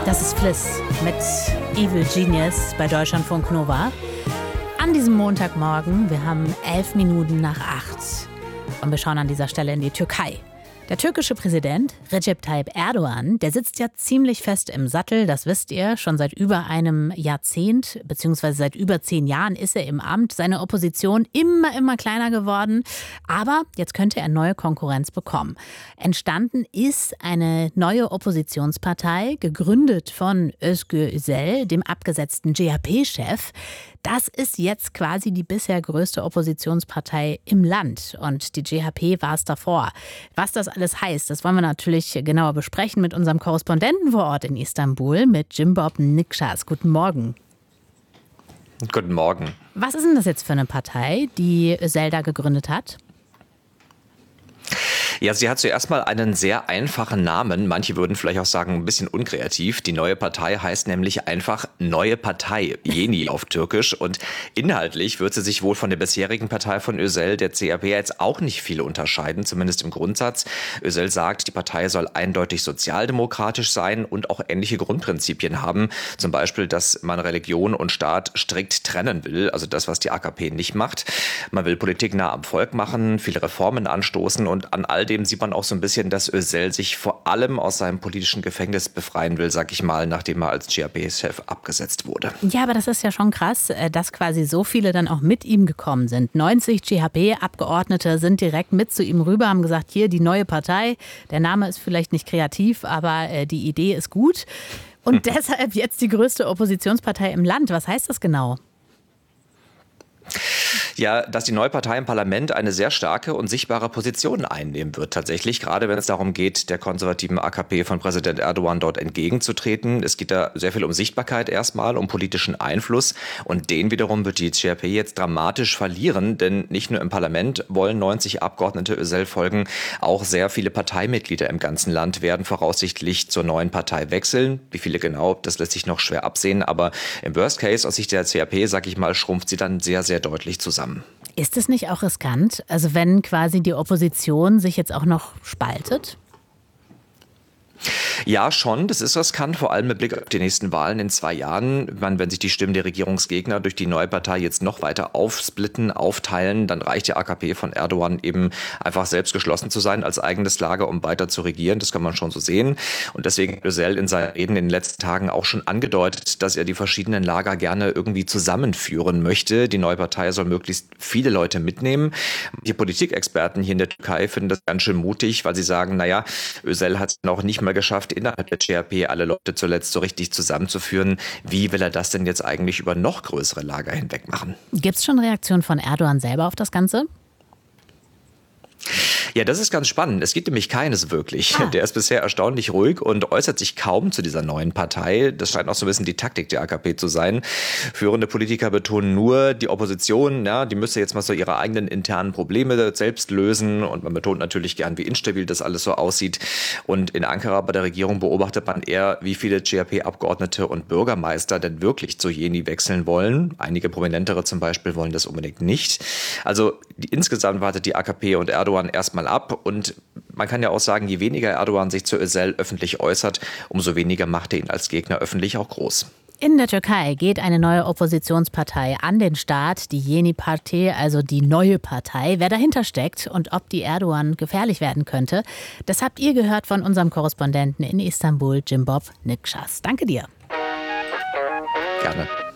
Das ist Fliss mit Evil Genius bei Deutschlandfunk Nova. An diesem Montagmorgen, wir haben 11 Minuten nach 8 und wir schauen an dieser Stelle in die Türkei. Der türkische Präsident Recep Tayyip Erdogan, der sitzt ja ziemlich fest im Sattel, das wisst ihr. Schon seit über einem Jahrzehnt, beziehungsweise seit über 10 Jahren ist er im Amt. Seine Opposition immer kleiner geworden. Aber jetzt könnte er neue Konkurrenz bekommen. Entstanden ist eine neue Oppositionspartei, gegründet von Özgür Özel, dem abgesetzten CHP-Chef. Das ist jetzt quasi die bisher größte Oppositionspartei im Land. Und die CHP war es davor. Was das alles heißt, das wollen wir natürlich genauer besprechen mit unserem Korrespondenten vor Ort in Istanbul, mit Jimbop Nikşas. Guten Morgen. Guten Morgen. Was ist denn das jetzt für eine Partei, die Özel da gegründet hat? Ja, sie hat zuerst mal einen sehr einfachen Namen. Manche würden vielleicht auch sagen, ein bisschen unkreativ. Die neue Partei heißt nämlich einfach Neue Partei, Yeni auf Türkisch. Und inhaltlich wird sie sich wohl von der bisherigen Partei von Özel, der CHP, jetzt auch nicht viel unterscheiden, zumindest im Grundsatz. Özel sagt, die Partei soll eindeutig sozialdemokratisch sein und auch ähnliche Grundprinzipien haben. Zum Beispiel, dass man Religion und Staat strikt trennen will, also das, was die AKP nicht macht. Man will Politik nah am Volk machen, viele Reformen anstoßen und an all dem sieht man auch so ein bisschen, dass Özel sich vor allem aus seinem politischen Gefängnis befreien will, sag ich mal, nachdem er als CHP-Chef abgesetzt wurde. Ja, aber das ist ja schon krass, dass quasi so viele dann auch mit ihm gekommen sind. 90 CHP-Abgeordnete sind direkt mit zu ihm rüber, haben gesagt, hier die neue Partei. Der Name ist vielleicht nicht kreativ, aber die Idee ist gut. Und deshalb jetzt die größte Oppositionspartei im Land. Was heißt das genau? Ja, dass die neue Partei im Parlament eine sehr starke und sichtbare Position einnehmen wird tatsächlich, gerade wenn es darum geht, der konservativen AKP von Präsident Erdogan dort entgegenzutreten. Es geht da sehr viel um Sichtbarkeit erstmal, um politischen Einfluss und den wiederum wird die CHP jetzt dramatisch verlieren, denn nicht nur im Parlament wollen 90 Abgeordnete Özel folgen, auch sehr viele Parteimitglieder im ganzen Land werden voraussichtlich zur neuen Partei wechseln. Wie viele genau, das lässt sich noch schwer absehen, aber im Worst Case aus Sicht der CHP, sag ich mal, schrumpft sie dann sehr deutlich zusammen. Ist es nicht auch riskant, also wenn quasi die Opposition sich jetzt auch noch spaltet? Ja, schon. Das ist riskant, vor allem mit Blick auf die nächsten Wahlen in 2 Jahren. Wenn sich die Stimmen der Regierungsgegner durch die neue Partei jetzt noch weiter aufsplitten, aufteilen, dann reicht die AKP von Erdogan eben einfach selbst geschlossen zu sein als eigenes Lager, um weiter zu regieren. Das kann man schon so sehen. Und deswegen hat Özel in seinen Reden in den letzten Tagen auch schon angedeutet, dass er die verschiedenen Lager gerne irgendwie zusammenführen möchte. Die neue Partei soll möglichst viele Leute mitnehmen. Die Politikexperten hier in der Türkei finden das ganz schön mutig, weil sie sagen, naja, Özel hat es noch nicht mal geschafft, innerhalb der CHP alle Leute zuletzt so richtig zusammenzuführen. Wie will er das denn jetzt eigentlich über noch größere Lager hinweg machen? Gibt es schon Reaktionen von Erdogan selber auf das Ganze? Ja, das ist ganz spannend. Es gibt nämlich keines wirklich. Der ist bisher erstaunlich ruhig und äußert sich kaum zu dieser neuen Partei. Das scheint auch so ein bisschen die Taktik der AKP zu sein. Führende Politiker betonen nur, die Opposition, ja, die müsste jetzt mal so ihre eigenen internen Probleme selbst lösen. Und man betont natürlich gern, wie instabil das alles so aussieht. Und in Ankara bei der Regierung beobachtet man eher, wie viele CHP-Abgeordnete und Bürgermeister denn wirklich zu Yeni wechseln wollen. Einige Prominentere zum Beispiel wollen das unbedingt nicht. Also insgesamt wartet die AKP und Erdogan erstmal ab und man kann ja auch sagen, je weniger Erdogan sich zu Özel öffentlich äußert, umso weniger macht er ihn als Gegner öffentlich auch groß. In der Türkei geht eine neue Oppositionspartei an den Start, die Yeni Parti, also die neue Partei. Wer dahinter steckt und ob die Erdogan gefährlich werden könnte, das habt ihr gehört von unserem Korrespondenten in Istanbul, Jimbop Nikşas. Danke dir. Gerne.